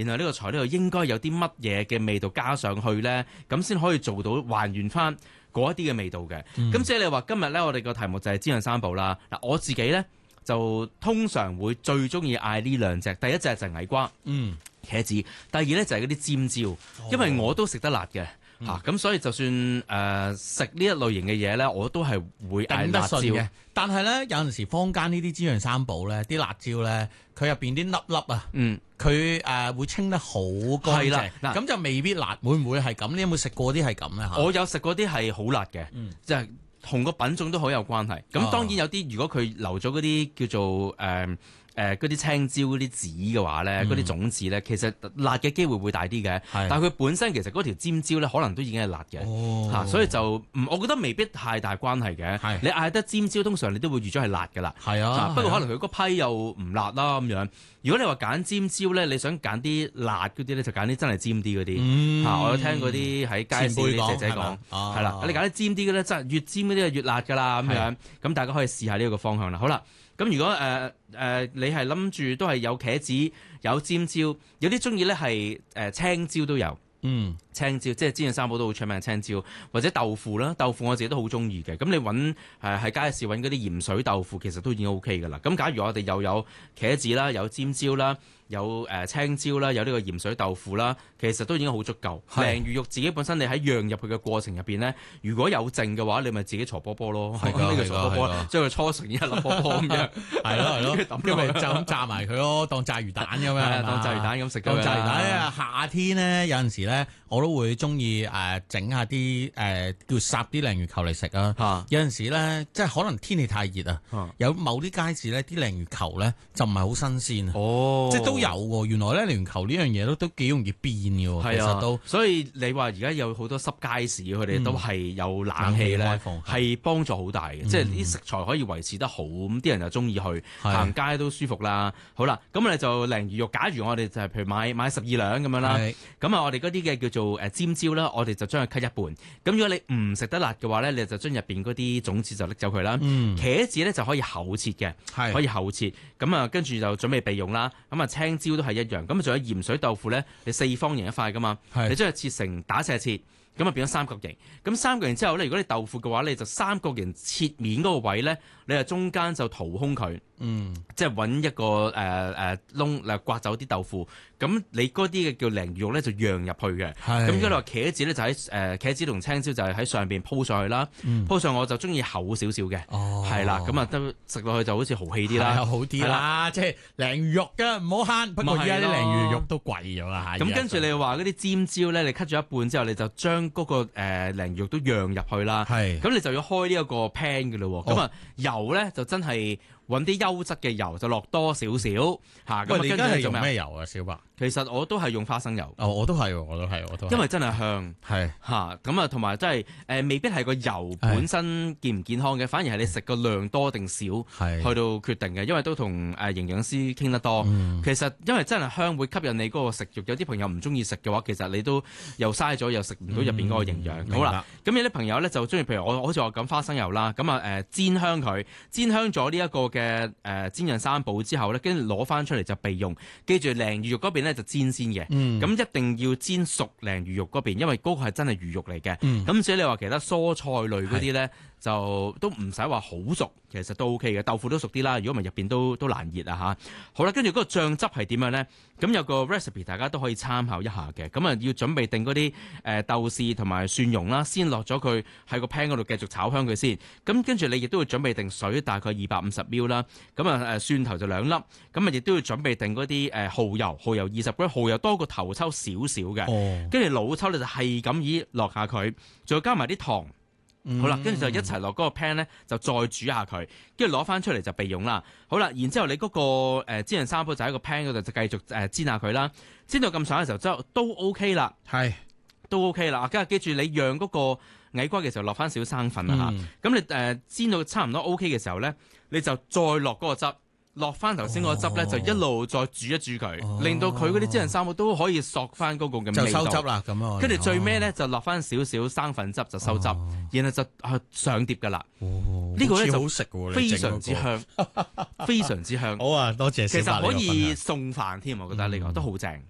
然後呢個材料應該有啲乜嘢嘅味道加上去咧，咁先可以做到還原翻嗰一啲嘅味道嘅。咁即係你話今日咧，我哋個題目就係煎釀三寶啦。嗱，我自己咧就通常會最中意嗌呢兩隻，第一隻就係矮瓜，茄子，第二咧就係嗰啲尖椒，因為我都食得辣嘅。咁所以就算食呢一類型嘅嘢咧，我都係會嗌辣椒嘅。 但係咧有陣時坊間呢啲煎釀三寶咧，啲辣椒咧，佢入邊啲粒粒啊，佢會清得好乾淨，咁就未必辣。會唔會係咁？你有冇食過啲係咁咧？ 我有食過啲係好辣嘅，即係同個品種都好有關係。咁當然有啲如果佢留咗嗰啲叫做嗰啲青椒嗰啲籽嘅話咧，嗰啲種子咧，其實辣嘅機會會大啲嘅。但係佢本身其實嗰條尖椒咧，可能都已經係辣嘅，所以就我覺得未必太大關係嘅。你嗌得尖椒，通常你都會預咗係辣㗎啦。不過可能佢嗰批又唔辣啦咁樣。如果你話揀尖椒咧，你想揀啲辣嗰啲咧，就揀啲真係尖啲嗰啲。我有聽嗰啲喺街市啲姐姐講，係啦，你揀啲尖啲嘅咧，真係越尖嗰啲就越辣㗎啦咁樣。咁大家可以試下呢個方向啦。好啦。咁如果你係諗住都係有茄子有尖椒，有啲中意咧係青椒都有，青椒即係煎釀三寶都好出名嘅青椒，或者豆腐啦，豆腐我自己都好中意嘅。咁你揾喺街市揾嗰啲鹽水豆腐，其實都已經 OK 㗎啦。咁假如我哋又有茄子啦，有尖椒啦，有青椒啦，有呢個鹽水豆腐啦，其實都已經好足夠。鯪魚肉自己本身你喺釀入去嘅過程入邊咧，如果有剩嘅話，你咪自己搓波波咯。呢個搓波波，將佢搓成一粒波波咁樣。係咯，咁咪就咁炸埋佢咯，當炸魚蛋咁樣。當炸魚蛋咁食。當炸魚蛋夏天咧有陣時咧，我都會中意整下啲叫烚啲鯪魚球嚟食啊。有陣時咧，即係可能天氣太熱啊，有某啲街市咧啲鯪魚球咧就唔係好新鮮啊。即係都有喎，原來咧鯪魚球呢樣嘢都幾容易變嘅喎，其實都。所以你話而家有好多濕街市，佢哋都係有冷氣咧，係幫助好大嘅。即係啲食材可以維持得好，咁啲人就中意去行街都舒服啦。好啦，咁我哋就鯪魚肉，假如我哋就係譬如買12兩咁樣啦，咁啊我哋嗰啲嘅叫做尖椒啦，我哋就將佢 cut 一半。咁如果你唔食得辣嘅話咧，你就將入邊嗰啲種子就拎走佢啦。茄子咧就可以厚切嘅，可以厚切。咁啊跟住就準備備用啦。咁啊青椒都係一樣。咁啊仲有鹽水豆腐咧，你四方形一塊噶嘛，你將佢切成打斜切。咁啊變咗三角形，咁三角形之後咧，如果你豆腐嘅話，你就三角形切面嗰個位咧，你係中間就掏空佢，即係揾一個窿嚟刮走啲豆腐。咁你嗰啲嘅叫鯪魚肉咧就釀入去嘅。咁如果你話茄子咧就喺茄子同青椒就係喺上邊鋪上去啦，鋪上我就中意厚少少嘅，係啦，咁啊都食落去就好似豪氣啲啦，好啲啦，即係鯪魚肉嘅唔好慳。不過而家啲鯪魚肉都貴咗啦。咁跟住你話嗰啲尖椒咧，你 cut 咗一半之後，你就將嗰個鯪魚肉都釀入去啦。咁你就要開呢一個 pan 嘅咯。咁啊油咧就真係揾啲優質嘅油，就落多少少嚇。咁你而家係用咩油啊，小白？其實我都係用花生油。我都係，因為真係香。咁啊，同埋真係未必係個油本身健唔健康嘅，反而係你食個量多定少去到決定嘅。因為都同營養師傾得多。其實因為真係香會吸引你嗰個食慾。有啲朋友唔中意食嘅話，其實你都又嘥咗，又食唔到入邊嗰個營養。好啦，咁有啲朋友咧就中意，譬如我好似我咁花生油啦，咁啊煎香佢，煎香咗呢一個嘅煎釀三寶之後咧，跟住攞翻出嚟就備用。記住鯪魚肉嗰邊咧就煎先嘅，咁一定要煎熟鯪魚肉嗰邊，因為嗰個係真係魚肉嚟嘅。咁所以你話其他蔬菜類嗰啲咧，就都唔使話好熟，其實都 OK 嘅。豆腐都熟啲啦，如果唔係入邊都難熱啊嚇。好啦，跟住嗰個醬汁係點樣咧？咁有個 recipe 大家都可以參考一下嘅。咁啊要準備定嗰啲豆豉同埋蒜蓉啦，先落咗佢喺個 pan 嗰度繼續炒香佢先。咁跟住你亦都要準備定水大概250ml啦。咁啊蒜頭就2粒。咁啊亦都要準備定嗰啲蠔油20g，蠔油多過頭抽少少嘅。跟住老抽你就係咁意落下佢，再加埋啲糖。好啦，跟住就一齊落嗰個 pan 咧，就再煮下佢，跟住攞翻出嚟就備用啦。好啦，然之後你嗰個煎釀三寶就喺個 pan 嗰度就繼續煎下佢啦。煎到咁上下嘅時候都 OK 啦，都 OK 啦。跟住記住你釀嗰個矮瓜嘅時候落翻少生粉啦嚇。咁你煎到差唔多 OK 嘅時候咧，你就再落嗰個汁。落翻頭先嗰個汁咧，就一路再煮一煮佢，令到佢嗰啲煎釀三寶都可以索翻嗰個嘅味道。就收汁啦，咁啊。跟住最尾咧就落翻少少生粉汁就收汁，然後就上碟噶啦。呢個咧就好食喎，非常之香，非常之香。好啊，多謝。其實可以送飯添，我覺得呢個都好正。